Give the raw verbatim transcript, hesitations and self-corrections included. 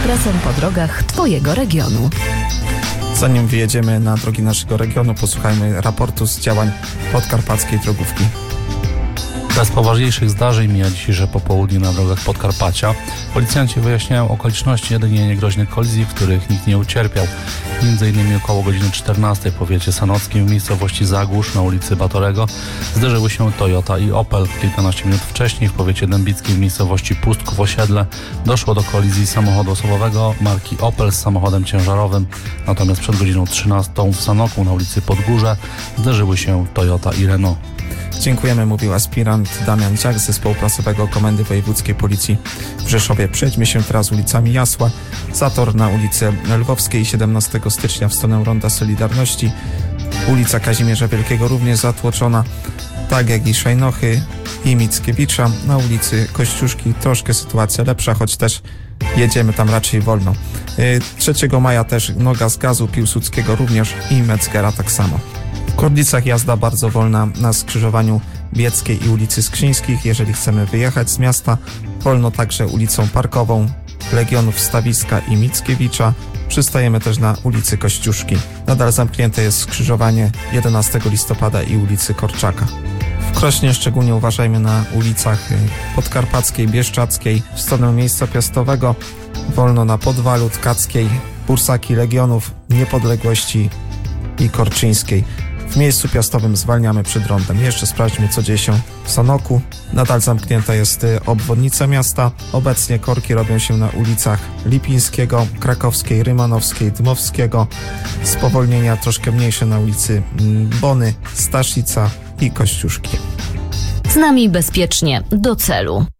ekspresem po drogach Twojego regionu. Zanim wyjedziemy na drogi naszego regionu, posłuchajmy raportu z działań podkarpackiej drogówki. Bez poważniejszych zdarzeń mija dzisiejsze popołudnie na drogach Podkarpacia. Policjanci wyjaśniają okoliczności jedynie niegroźnych kolizji, w których nikt nie ucierpiał. Między innymi około godziny czternastej w powiecie sanockim w miejscowości Zagłusz na ulicy Batorego zderzyły się Toyota i Opel. Kilkanaście minut wcześniej w powiecie dębickim w miejscowości Pustków Osiedle doszło do kolizji samochodu osobowego marki Opel z samochodem ciężarowym. Natomiast przed godziną trzynastą w Sanoku na ulicy Podgórze zderzyły się Toyota i Renault. Dziękujemy, mówił aspirant Damian Dziak z Zespołu Prasowego Komendy Wojewódzkiej Policji w Rzeszowie. Przejdźmy się teraz ulicami Jasła. Zator na ulicy Lwowskiej siedemnastego stycznia w stronę Ronda Solidarności. Ulica Kazimierza Wielkiego również zatłoczona, tak jak i Szajnochy i Mickiewicza. Na ulicy Kościuszki troszkę sytuacja lepsza, choć też jedziemy tam raczej wolno. trzeciego maja też Noga z Gazu, Piłsudskiego również i Metzgera tak samo. W Kordlicach jazda bardzo wolna na skrzyżowaniu Bieckiej i ulicy Skrzyńskich. Jeżeli chcemy wyjechać z miasta, wolno także ulicą Parkową, Legionów Stawiska i Mickiewicza. Przystajemy też na ulicy Kościuszki. Nadal zamknięte jest skrzyżowanie jedenastego listopada i ulicy Korczaka. W Krośnie szczególnie uważajmy na ulicach Podkarpackiej, Bieszczackiej, w stronę miejsca piastowego, wolno na Podwalu, Tkackiej, Bursaki, Legionów, Niepodległości i Korczyńskiej. W miejscu piastowym zwalniamy przed rondem. Jeszcze sprawdźmy, co dzieje się w Sanoku. Nadal zamknięta jest obwodnica miasta. Obecnie korki robią się na ulicach Lipińskiego, Krakowskiej, Rymanowskiej, Dmowskiego. Spowolnienia troszkę mniejsze na ulicy Bony, Staszica i Kościuszki. Z nami bezpiecznie do celu.